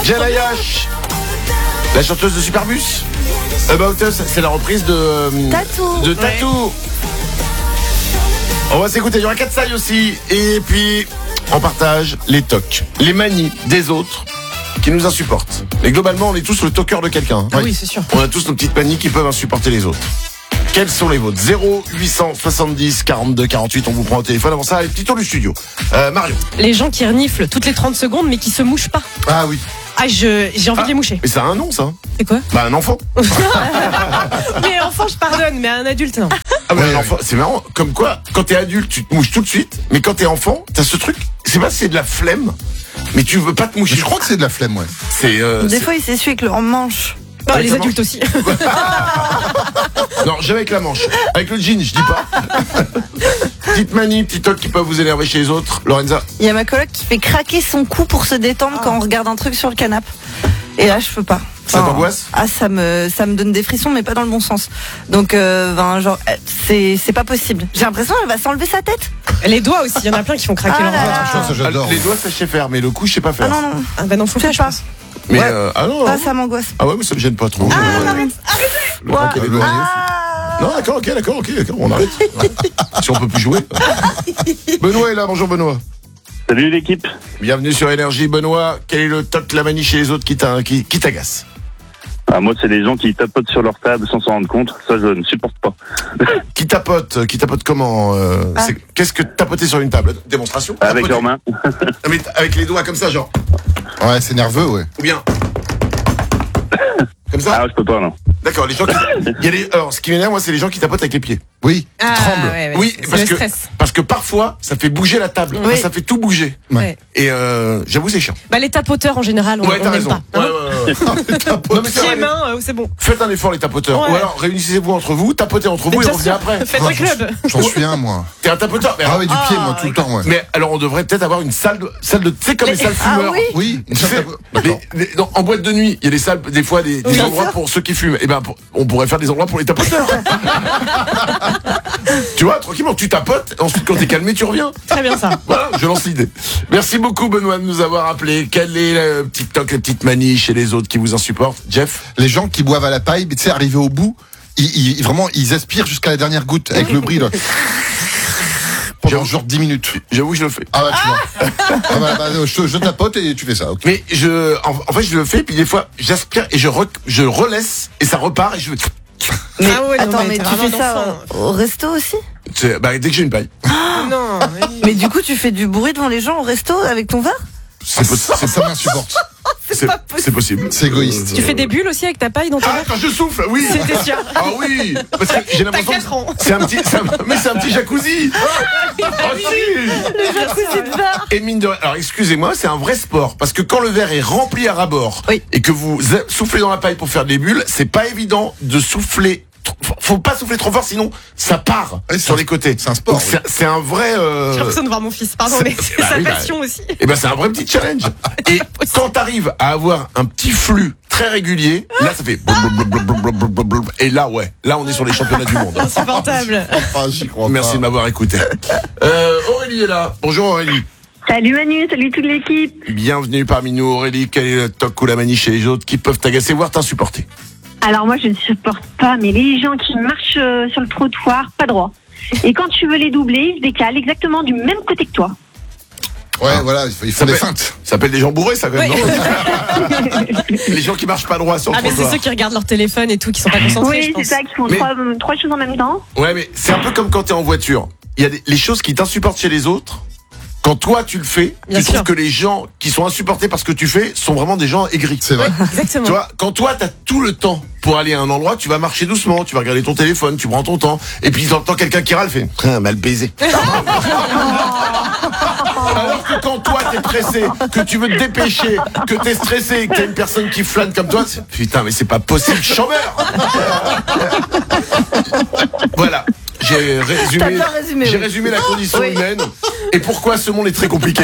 Jen Ayash, la chanteuse de Superbus. About Us, c'est la reprise de Tattoo. On va s'écouter, il y aura 4 sailles aussi. Et puis, on partage les tocs, les manies des autres qui nous insupportent. Mais globalement, on est tous le toqueur de quelqu'un. Ah oui, c'est sûr. On a tous nos petites manies qui peuvent insupporter les autres. Quelles sont les vôtres? 0870 42 48, on vous prend au téléphone. Avant ça, les petits tours du studio. Marion. Les gens qui reniflent toutes les 30 secondes mais qui se mouchent pas. Ah oui. Ah, j'ai envie de les moucher. Mais ça a un nom, ça. C'est quoi? Bah, un enfant. Mais enfant, je pardonne, mais un adulte, non. Ah ouais, un enfant, c'est marrant. Comme quoi, quand t'es adulte, tu te mouches tout de suite. Mais quand t'es enfant, t'as ce truc. C'est pas si c'est de la flemme, mais tu veux pas te moucher. Je crois que c'est de la flemme, ouais. Des fois, il s'essuie avec leur manche. Non, Avec les la adultes aussi. Non, jamais avec la manche. Avec le jean, je dis pas. Petite manie, petit toc qui peuvent vous énerver chez les autres. Lorenza. Il y a ma coloc qui fait craquer son cou pour se détendre quand on regarde un truc sur le canapé. Et là, je peux pas. Ça t'angoisse? Ah, ça me donne des frissons, mais pas dans le bon sens. Donc, genre, c'est pas possible. J'ai l'impression qu'elle va s'enlever sa tête. Les doigts aussi, il y en a plein qui font craquer leurs doigts. Ça, j'adore. Les doigts, ça je sais faire, mais le cou, je sais pas faire. Ah non. Ah bah non, faut le faire, je pense. Mais Ouais. non. Ah, ça m'angoisse. Ah ouais, mais ça me gêne pas trop. Arrête. Laurent, quel est le- Non, d'accord, ok, on arrête. Si on peut plus jouer. Benoît est là, bonjour Benoît. Salut l'équipe. Bienvenue sur Énergie. Benoît, quel est le toc, la manie chez les autres qui t'agace? Moi, c'est les gens qui tapotent sur leur table sans s'en rendre compte. Ça, je ne supporte pas. Qui tapote comment Qu'est-ce que tapoter sur une table? Démonstration? Avec Tapoter. leurs mains. Mais avec les doigts comme ça, genre. Ouais, c'est nerveux, ouais. Ou bien. Comme ça? Je peux pas, non. D'accord, les gens qui. Alors, ce qui m'énerve, moi, c'est les gens qui tapotent avec les pieds. Oui. Ah, tremble. ouais, Oui, c'est le stress. parce que parfois, ça fait bouger la table. Oui. Ça fait tout bouger. Ouais. Et j'avoue, c'est chiant. Bah, les tapoteurs en général, on Ouais, t'as n'aime raison. pas. Ouais. Non, mais c'est Pieds, vrai. mains, c'est bon. Faites un effort, les tapoteurs. Ouais. Ou alors, réunissez-vous entre vous, tapotez entre vous et Bien revenez sûr. après. Faites un club. J'en suis un, moi. T'es un tapoteur. Mais, Ah oui, du pied, moi, tout le temps, ouais. mais alors, on devrait peut-être avoir une salle de. Tu sais, comme les salles fumeurs. oui. Oui. Tu sais, D'accord. non, en boîte de nuit, il y a des salles, des fois, des Bien endroits sûr. pour ceux qui fument. Et ben, on pourrait faire des endroits pour les tapoteurs. Tu vois, tranquillement, tu tapotes, ensuite, quand t'es calmé, tu reviens. Très bien ça. Voilà, je lance l'idée. Merci beaucoup, Benoît, de nous avoir appelé. Quelle est la petite toc, la petite manie chez les autres qui vous insupportent? Jeff? Les gens qui boivent à la paille, mais tu sais, arrivés au bout, vraiment, ils aspirent jusqu'à la dernière goutte avec le bruit, là. Pendant genre 10 minutes. J'avoue, je le fais. Ah ouais, tu vois. Ah bah, je tapote et tu fais ça, ok. Mais en fait, je le fais, puis des fois, j'aspire et je relaisse, et ça repart, et je veux. Mais Ah ouais, non, attends, mais mais t'es tu vraiment fais ça un au resto aussi? Dès que j'ai une paille. Non. Mais du coup, tu fais du bruit devant les gens au resto avec ton verre? Ça m'insupporte. C'est possible. C'est égoïste. Tu fais des bulles aussi avec ta paille dans ton Ah, verre? quand je souffle, oui. C'était sûr. Ah oui, parce que j'ai l'impression. T'as 4 ans. C'est un petit jacuzzi. Oh, si. Le jacuzzi de verre. Et mine de rien, alors excusez-moi, c'est un vrai sport parce que quand le verre est rempli à ras-bord Oui. et que vous soufflez dans la paille pour faire des bulles, c'est pas évident de souffler. Faut pas souffler trop fort, sinon ça part Oui, sur les côtés. c'est un sport, Donc, oui. c'est un vrai. J'ai l'impression de voir mon fils, pardon, mais c'est bah sa oui, bah, passion aussi. Et ben c'est un vrai petit challenge. Et quand t'arrives à avoir un petit flux très régulier, là ça fait blablabla. Et là ouais, là on est sur les championnats du monde. Insupportable. Enfin, j'y crois Merci pas. de m'avoir écouté. Aurélie est là. Bonjour Aurélie. Salut Manu, salut toute l'équipe. Bienvenue parmi nous Aurélie. Quel est le toc ou la manie chez les autres qui peuvent t'agacer, voire t'insupporter? Alors moi je ne supporte pas, mais les gens qui marchent sur le trottoir, pas droit. Et quand tu veux les doubler, ils se décalent exactement du même côté que toi. Ouais, voilà, ils font des feintes. Ça s'appelle des gens bourrés, ça quand même, Oui. non? Les gens qui marchent pas droit sur le Ah, mais c'est trottoir. ceux qui regardent leur téléphone et tout, qui sont pas concentrés, je Oui, pense. c'est ça, qui font Mais- trois choses en même temps. Ouais, mais c'est un peu comme quand t'es en voiture. Il y a les choses qui t'insupportent chez les autres. Quand toi tu le fais, Bien tu trouves sûr. que les gens qui sont insupportés par ce que tu fais sont vraiment des gens aigris. C'est vrai. Exactement. Tu vois, quand toi t'as tout le temps pour aller à un endroit, tu vas marcher doucement, tu vas regarder ton téléphone, tu prends ton temps, et puis t'entends quelqu'un qui râle, fait mal baisé. Alors que quand toi t'es pressé, que tu veux te dépêcher, que t'es stressé, que t'as une personne qui flâne comme toi, putain mais c'est pas possible, chômeur. Voilà. J'ai T'as bien résumé, oui. résumé la condition Oui. humaine et pourquoi ce monde est très compliqué.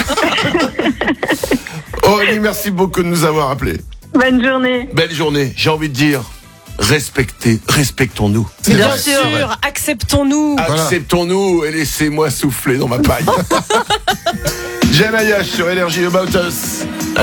Aurélie, merci beaucoup de nous avoir appelés. Bonne journée. Belle journée. J'ai envie de dire, respectons-nous. C'est Bien vrai, c'est vrai. sûr, acceptons-nous. Voilà. Acceptons-nous et laissez-moi souffler dans ma paille. Jen Ayash sur Énergie About Us.